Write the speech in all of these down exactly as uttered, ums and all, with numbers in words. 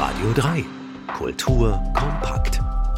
Radio drei. Kultur kompakt.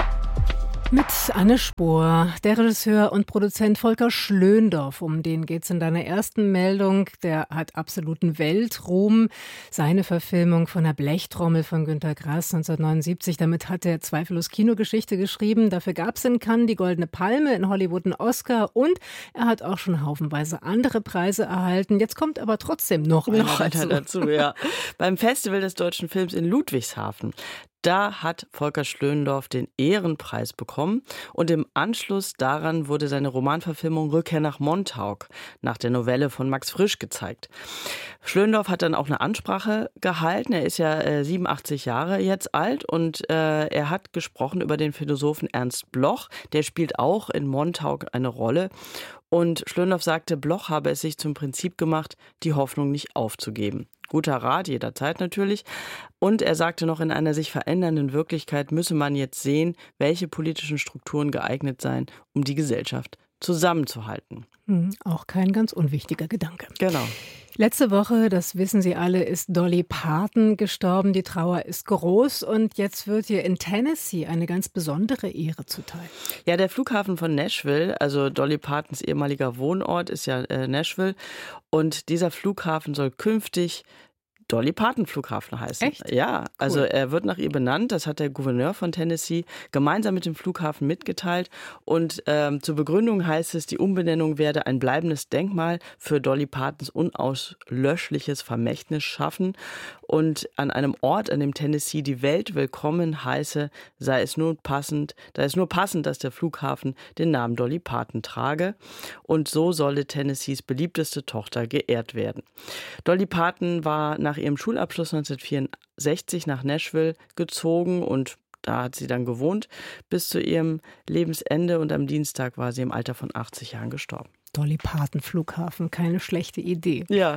Mit Anne Spohr, der Regisseur und Produzent Volker Schlöndorff, um den geht's in deiner ersten Meldung. Der hat absoluten Weltruhm. Seine Verfilmung von der Blechtrommel von Günter Grass neunzehnhundertneunundsiebzig, damit hat er zweifellos Kinogeschichte geschrieben. Dafür gab's in Cannes die Goldene Palme, in Hollywood einen Oscar und er hat auch schon haufenweise andere Preise erhalten. Jetzt kommt aber trotzdem noch einer noch dazu. Einer dazu ja. Beim Festival des deutschen Films in Ludwigshafen. Da hat Volker Schlöndorff den Ehrenpreis bekommen und im Anschluss daran wurde seine Romanverfilmung Rückkehr nach Montauk nach der Novelle von Max Frisch gezeigt. Schlöndorff hat dann auch eine Ansprache gehalten. Er ist ja äh, siebenundachtzig Jahre jetzt alt und äh, er hat gesprochen über den Philosophen Ernst Bloch. Der spielt auch in Montauk eine Rolle. Und Schlöndorff sagte, Bloch habe es sich zum Prinzip gemacht, die Hoffnung nicht aufzugeben. Guter Rat, jederzeit natürlich. Und er sagte noch, in einer sich verändernden Wirklichkeit müsse man jetzt sehen, welche politischen Strukturen geeignet seien, um die Gesellschaft zusammenzuhalten. Hm, auch kein ganz unwichtiger Gedanke. Genau. Letzte Woche, das wissen Sie alle, ist Dolly Parton gestorben. Die Trauer ist groß und jetzt wird ihr in Tennessee eine ganz besondere Ehre zuteil. Ja, der Flughafen von Nashville, also Dolly Partons ehemaliger Wohnort ist ja äh, Nashville und dieser Flughafen soll künftig Dolly Parton Flughafen heißen. Echt? Ja, also Cool. er wird nach ihr benannt. Das hat der Gouverneur von Tennessee gemeinsam mit dem Flughafen mitgeteilt. Und ähm, zur Begründung heißt es, die Umbenennung werde ein bleibendes Denkmal für Dolly Partons unauslöschliches Vermächtnis schaffen. Und an einem Ort, an dem Tennessee die Welt willkommen heiße, sei es nur passend, da ist nur passend, dass der Flughafen den Namen Dolly Parton trage. Und so solle Tennessees beliebteste Tochter geehrt werden. Dolly Parton war nach ihrem Schulabschluss neunzehnhundertvierundsechzig nach Nashville gezogen und da hat sie dann gewohnt bis zu ihrem Lebensende und am Dienstag war sie im Alter von achtzig Jahren gestorben. Dolly Parton Flughafen, keine schlechte Idee. Ja.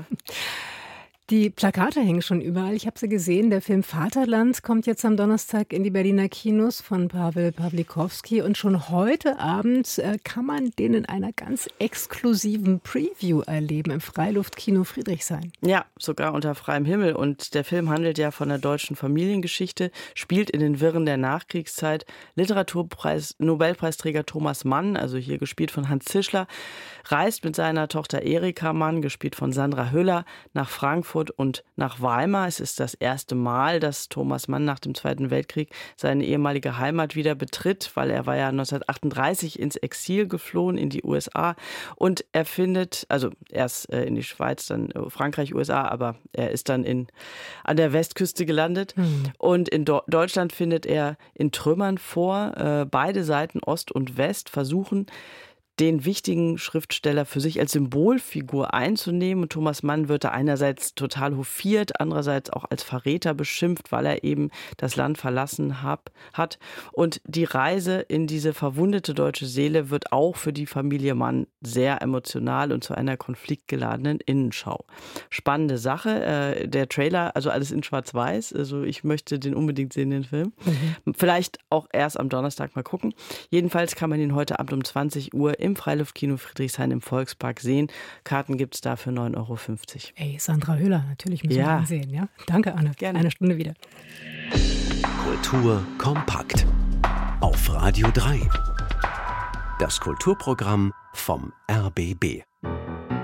Die Plakate hängen schon überall. Ich habe sie gesehen. Der Film Vaterland kommt jetzt am Donnerstag in die Berliner Kinos von Paweł Pawlikowski. Und schon heute Abend äh, kann man den in einer ganz exklusiven Preview erleben im Freiluftkino Friedrichshain. Ja, sogar unter freiem Himmel. Und der Film handelt ja von der deutschen Familiengeschichte, spielt in den Wirren der Nachkriegszeit. Literaturpreis, Nobelpreisträger Thomas Mann, also hier gespielt von Hans Zischler, reist mit seiner Tochter Erika Mann, gespielt von Sandra Hüller, nach Frankfurt und nach Weimar. Es ist das erste Mal, dass Thomas Mann nach dem Zweiten Weltkrieg seine ehemalige Heimat wieder betritt, weil er war ja neunzehnhundertachtunddreißig ins Exil geflohen in die U S A und er findet, also erst in die Schweiz, dann Frankreich, U S A, aber er ist dann in, an der Westküste gelandet mhm. und in Do- Deutschland findet er in Trümmern vor. Beide Seiten, Ost und West, versuchen, den wichtigen Schriftsteller für sich als Symbolfigur einzunehmen. Und Thomas Mann wird da einerseits total hofiert, andererseits auch als Verräter beschimpft, weil er eben das Land verlassen hab, hat. Und die Reise in diese verwundete deutsche Seele wird auch für die Familie Mann sehr emotional und zu einer konfliktgeladenen Innenschau. Spannende Sache. Äh, der Trailer, also alles in Schwarz-Weiß. Also ich möchte den unbedingt sehen, den Film. Mhm. Vielleicht auch erst am Donnerstag mal gucken. Jedenfalls kann man ihn heute Abend um zwanzig Uhr im Freiluftkino Friedrichshain im Volkspark sehen. Karten gibt es da für neun Euro fünfzig. Ey, Sandra Hüller, natürlich müssen ja. wir ihn sehen. Ja? Danke, Anne. Gerne. Eine Stunde wieder. Kultur kompakt. Auf Radio drei. Das Kulturprogramm vom R B B.